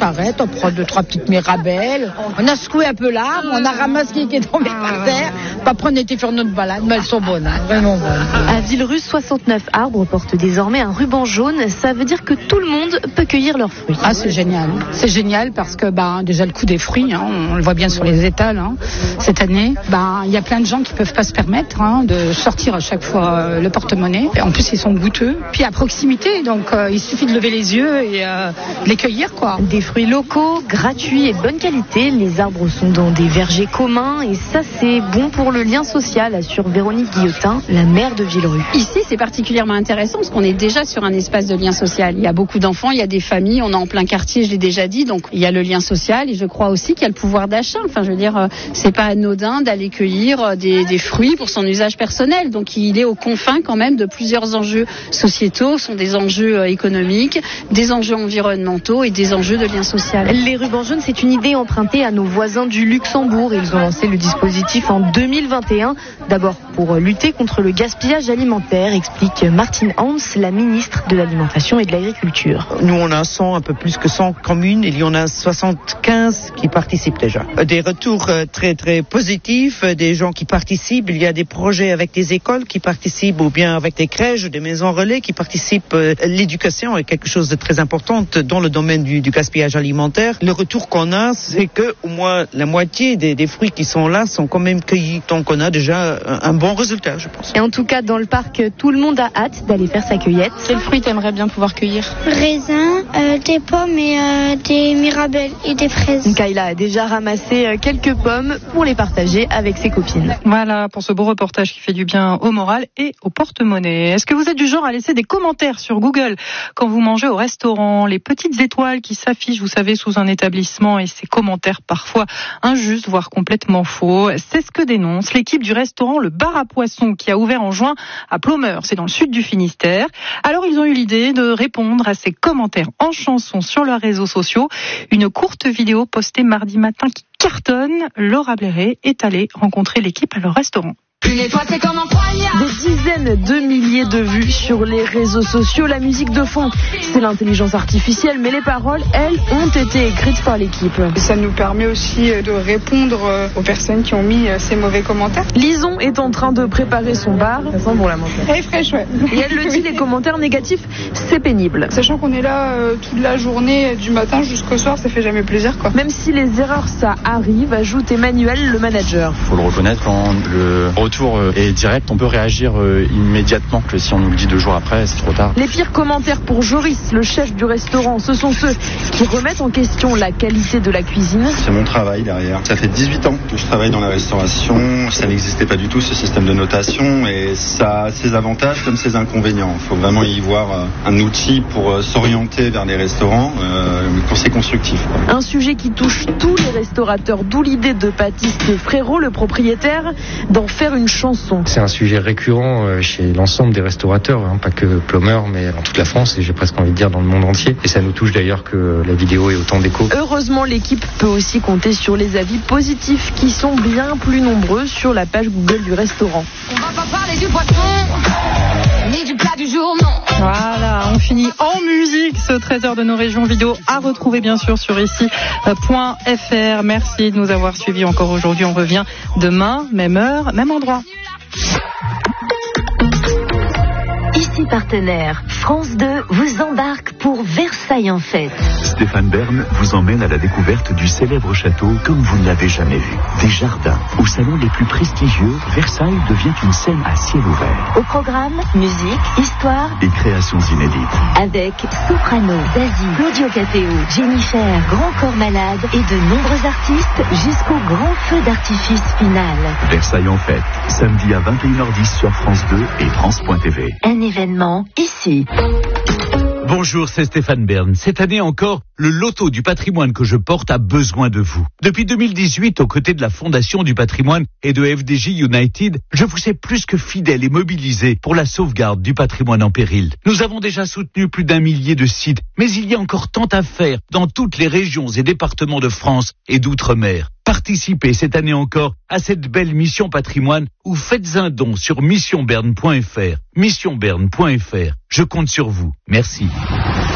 s'arrête, on prend 2-3 petites mirabelles. On a secoué un peu l'arbre, on a ramassé ce qui est tombé par terre. Après, on était faire notre balade, mais elles sont bonnes, vraiment bonnes. À Villerusse, 69 arbres portent désormais un ruban jaune. Ça veut dire que tout le monde peut cueillir leurs fruits. Ah, c'est génial. C'est génial parce que déjà le coût des fruits, on le voit bien sur les étals. Cette année, il y a plein de gens qui peuvent pas se permettre de sortir à chaque fois le porte-monnaie. Et en plus, ils sont goûteux. Puis à proximité, donc il suffit de lever les yeux et de les cueillir, quoi. Des fruits locaux, gratuits et bonne qualité. Les arbres sont dans des vergers communs et ça, c'est bon pour le lien social, assure Véronique Guillotin, la maire de Villerue. Ici, c'est particulièrement intéressant parce qu'on est déjà sur un espace de lien social. Il y a beaucoup d'enfants, il y a des familles, on est en plein quartier, je l'ai déjà dit, donc il y a le lien social et je crois aussi qu'il y a le pouvoir d'achat. Enfin, je veux dire, c'est pas anodin d'aller cueillir des fruits pour son usage personnel. Donc il est aux confins quand même de plusieurs enjeux sociétaux, ce sont des enjeux économiques, des enjeux environnementaux et des enjeux de lien social. Les rubans jaunes, c'est une idée empruntée à nos voisins du Luxembourg. Ils ont lancé le dispositif en 2021, d'abord pour lutter contre le gaspillage alimentaire, explique Martine Hans, la ministre de l'Alimentation et de l'Agriculture. Nous, on a un peu plus que 100 communes, il y en a 75 qui participent déjà. Des retours très très positifs, des gens qui participent, il y a des projets avec des écoles qui participent ou bien avec des crèches, des maisons relais qui participent. L'éducation est quelque chose de très important dans le domaine du gaspillage alimentaire. Le retour qu'on a, c'est que au moins la moitié des fruits qui sont là sont quand même cueillis. Donc on a déjà un bon résultat, je pense. Et en tout cas, dans le parc, tout le monde a hâte d'aller faire sa cueillette. Quel fruit t'aimerais bien pouvoir cueillir? Raisin, des pommes et des mirabelles et des fraises. Kayla a déjà ramassé quelques pommes pour les partager avec ses copines. Voilà pour ce beau reportage qui fait du bien au moral et au porte-monnaie. Est-ce que vous êtes du genre à laisser des commentaires sur Google quand vous mangez au restaurant? Les petites étoiles qui s'affichent, vous savez, sous un établissement et ces commentaires parfois injustes, voire complètement faux. C'est ce que dénonce l'équipe du restaurant Le Bar à Poissons qui a ouvert en juin à Plomeur, c'est dans le sud du Finistère. Alors ils ont eu l'idée de répondre à ces commentaires en chanson sur leurs réseaux sociaux. Une courte vidéo postée mardi matin qui cartonne. Laura Bléré est allée rencontrer l'équipe à leur restaurant. Une étoile, c'est comme un poignard. Des dizaines de milliers de vues sur les réseaux sociaux. La musique de fond, c'est l'intelligence artificielle, mais les paroles, elles, ont été écrites par l'équipe. Ça nous permet aussi de répondre aux personnes qui ont mis ces mauvais commentaires. Lison est en train de préparer son bar. Ça sent bon la menthe. Elle est fraîche, ouais. Et elle le dit, les commentaires négatifs, c'est pénible. Sachant qu'on est là toute la journée, du matin jusqu'au soir, ça fait jamais plaisir, quoi. Même si les erreurs, ça arrive, ajoute Emmanuel, le manager. Faut le reconnaître, quand le retour est direct, on peut réagir immédiatement. Que si on nous le dit 2 jours après, c'est trop tard. Les pires commentaires pour Joris, le chef du restaurant, ce sont ceux qui remettent en question la qualité de la cuisine. C'est mon travail derrière. Ça fait 18 ans que je travaille dans la restauration. Ça n'existait pas du tout, ce système de notation, et ça a ses avantages comme ses inconvénients. Il faut vraiment y voir un outil pour s'orienter vers les restaurants quand c'est constructif. Un sujet qui touche tous les restaurateurs, d'où l'idée de Baptiste Frérot, le propriétaire, d'en faire une chanson. C'est un sujet récurrent chez l'ensemble des restaurateurs, pas que Plomeur, mais dans toute la France, et j'ai presque envie de dire dans le monde entier. Et ça nous touche d'ailleurs que la vidéo ait autant d'écho. Heureusement, l'équipe peut aussi compter sur les avis positifs qui sont bien plus nombreux sur la page Google du restaurant. On va pas parler du poisson, ni du plat du jour, non. Voilà, on finit en musique ce trésor de nos régions vidéo à retrouver bien sûr sur ici.fr. Merci de nous avoir suivis encore aujourd'hui. On revient demain, même heure, même endroit. Ici partenaire, France 2 vous embarque pour Versailles en fête. Stéphane Bern vous emmène à la découverte du célèbre château comme vous ne l'avez jamais vu. Des jardins, aux salons les plus prestigieux, Versailles devient une scène à ciel ouvert. Au programme, musique, histoire et créations inédites. Avec Soprano, Zazie, Claudio Cateo, Jennifer, Grand Corps Malade et de nombreux artistes jusqu'au grand feu d'artifice final. Versailles en fête, samedi à 21h10 sur France 2 et France.tv. Un événement ici. Bonjour, c'est Stéphane Bern. Cette année encore, le loto du patrimoine que je porte a besoin de vous. Depuis 2018, aux côtés de la Fondation du patrimoine et de FDJ United, je vous sais plus que fidèle et mobilisé pour la sauvegarde du patrimoine en péril. Nous avons déjà soutenu plus d'1 millier de sites, mais il y a encore tant à faire dans toutes les régions et départements de France et d'outre-mer. Participez cette année encore à cette belle mission patrimoine ou faites un don sur missionberne.fr. Missionberne.fr. Je compte sur vous. Merci.